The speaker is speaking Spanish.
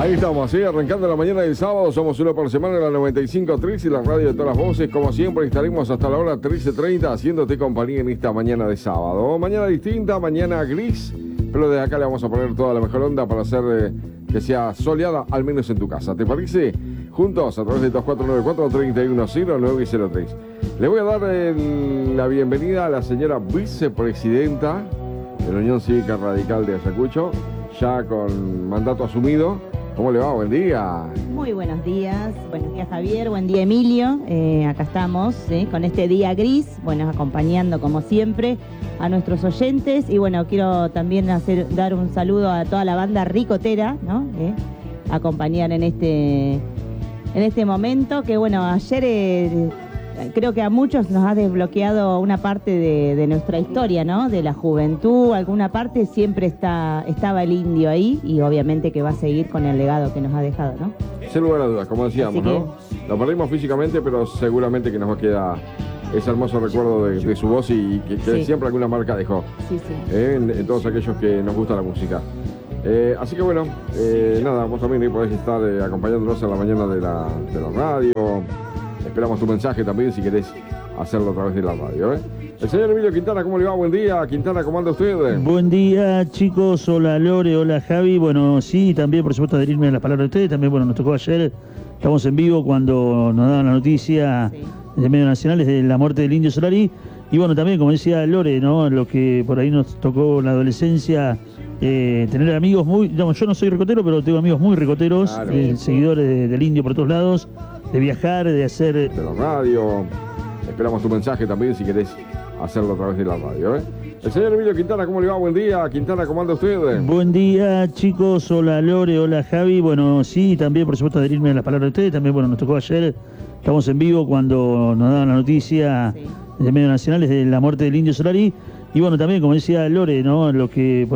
Ahí estamos, ¿sí? Arrancando la mañana del sábado, somos uno por semana en la 95.3 y la radio de todas las voces. Como siempre, estaremos hasta la hora 13:30 haciéndote compañía en esta mañana de sábado. Mañana distinta, mañana gris, pero desde acá le vamos a poner toda la mejor onda para hacer que sea soleada, al menos en tu casa. ¿Te parece? Juntos, a través de 2494-310903. Le voy a dar la bienvenida a la señora vicepresidenta de la Unión Cívica Radical de Ayacucho, ya con mandato asumido. ¿Cómo le va? Buen día. Muy buenos días Javier, buen día Emilio. Acá estamos con este día gris, acompañando como siempre a nuestros oyentes y quiero también dar un saludo a toda la banda ricotera, ¿no? Acompañar en este momento que ayer creo que a muchos nos ha desbloqueado una parte de nuestra historia, ¿no? De la juventud, alguna parte siempre estaba el indio ahí y obviamente que va a seguir con el legado que nos ha dejado, ¿no? Sin lugar a dudas, como decíamos, ¿no? Lo perdimos físicamente, pero seguramente que nos queda ese hermoso recuerdo de su voz y que siempre alguna marca dejó. Sí. En todos aquellos que nos gusta la música. Así que nada, vos también podés estar acompañándonos en la mañana de la radio. Esperamos tu mensaje también si querés hacerlo a través de la radio. El señor Emilio Quintana, ¿cómo le va? Buen día. Quintana, ¿cómo anda usted? Buen día, chicos. Hola, Lore. Hola, Javi. Sí, también, por supuesto, adherirme a las palabras de ustedes. También, nos tocó ayer. Estamos en vivo cuando nos daban la noticia de medios nacionales de la muerte del Indio Solari. Y también, como decía Lore, ¿no? Lo que por ahí nos tocó en la adolescencia, tener amigos yo no soy ricotero, pero tengo amigos muy ricoteros, claro. Seguidores del Indio por todos lados, de viajar, de hacer... De la radio. Esperamos tu mensaje también si querés hacerlo a través de la radio. El señor Emilio Quintana, ¿cómo le va? Buen día. Quintana, ¿cómo anda usted? Buen día, chicos. Hola, Lore. Hola, Javi. Sí, también, por supuesto, adherirme a las palabras de ustedes. También, nos tocó ayer. Estamos en vivo cuando nos daban la noticia de medios nacionales de la muerte del Indio Solari. Y también, como decía Lore, ¿no? Lo que...